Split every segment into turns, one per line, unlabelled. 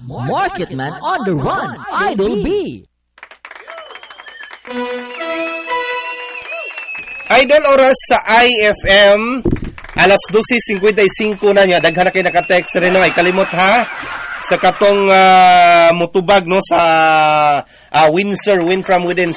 Marketman on the Run, Idol B.
Idol oras sa IFM, alas 12:55 na niya. Daghan na kayo naka-text rin, no? Ay kalimot ha sa katong mutubag, no, sa Windsor, Win from Within,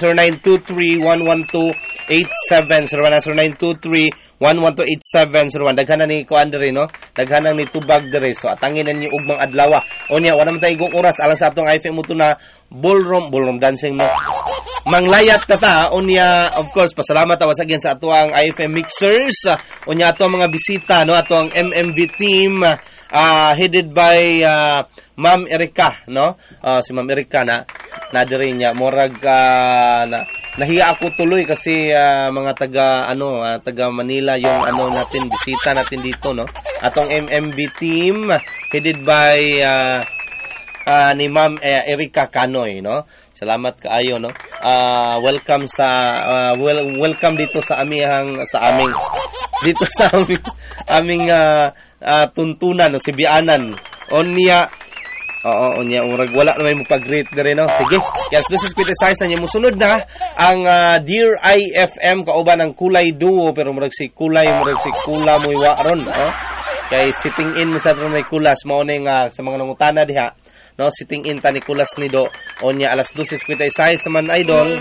0923-112-8701, 0923-112-8701. Daghan na ni Kuan dere, no? Daghan na ni tubag dere. So atangin na ni ugmang adlaw. Onya wala man tay igong oras alang sa atong IFM muto na ballroom dancing mo. Manglayat ta ta. Onya, of course, pasalamat tawas again sa atuang IFM mixers. Onya ato mga bisita, no, ato ang MMV team, headed by Ma'am Erika, no? Si Ma'am Erika na dire niya morag nahiya ako tuloy kasi mga taga Manila yung natin bisita natin dito, no? Atong MMV team headed by ni Ma'am Erika Canoy, no? Salamat kaayo, no? Welcome sa welcome dito sa aming dito sa aming tuntunan, no, Sibianan. Onya urag wala na may magpag-greet na rin, no? Sige, yes, this is criticize na niya. Musunod na ang Dear IFM, kauban ang Kulay Duo, pero murag si Kula mo iwaron, no? Kay sitting in sa may kulas, maunay nga sa mga nangutana diha, no? Sitting in ta ni kulas ni Do. Onya, alas 12:56 naman, Idol.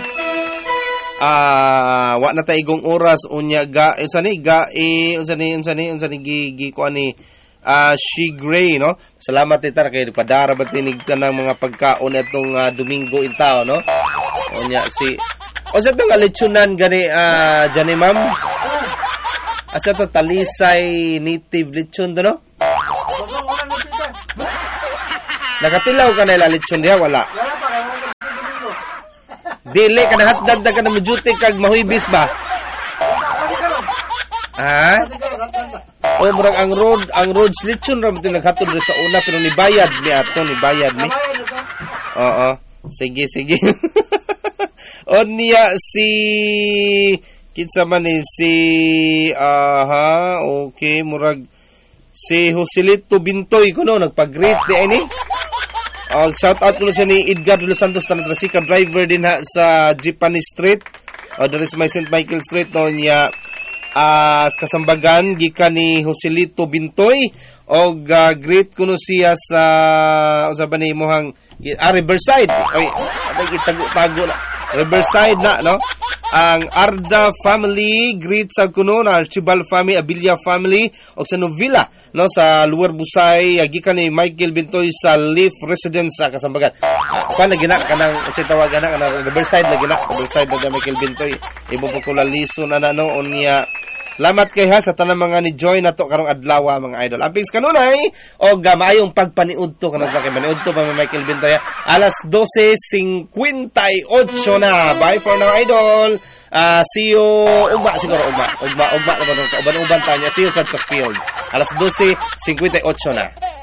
Wa na ta igong oras. Onya, unsa ni gi ko ani She Gray, no? Salamat itar kay padara ba tinig ka ng mga pagkaon itong Domingo in tao, no? Onya si sa tong lechonan gani jani ma'am. Asa to Talisay native lechon do, no? Nakatilaw ka na lechon diha wala. Dili ka na hatdad ka na mujuti kag mahuibis ba? Ha? O murag ang road lechon ra bitin naghatod sa una pero ni bayad mi. Oo. Sige. Onya si kinsa man ni si okay, murag si Joselito Bintoy kuno nagpag-greet di ani. Shout out ko sa ni Edgar de los Santos Tanatrasika, driver din ha sa Jeepani Street. There is my St. Michael Street, no, niya kasambagan gikan ni Joselito Bintoy og greet kuno siya sa usaban ni mohang Riverside. Ay, tago na. Riverside na, no? Ang Arda family, greet sa kuno na Archibald family, Abilia family, o sa Novilla, no? Sa Luar Busay, gikan ni Michael Bintoy sa Leaf Residence sa kasambagan. Kan lagi na kanang sa tawagan na kanang Riverside lagi na Michael Bintoy. Ibo po ko lalison na no onya. Salamat kay ha sa tanang mga ni Joy na to karong adlaw mga idol. Ampings kanunay og maayong pagpaniudto kanang kay maniudto pa Michael Bintoy. Alas 12:58 na. Bye for now, idol. See you ugma na ba uban tanya. See you sa field. Alas 12:58 na.